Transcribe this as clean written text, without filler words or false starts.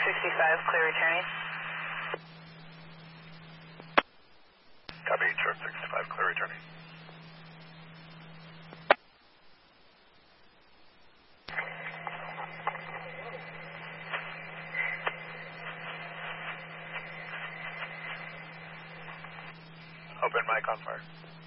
65, clear returning. Copy, truck 65, clear returning. Open mic on fire.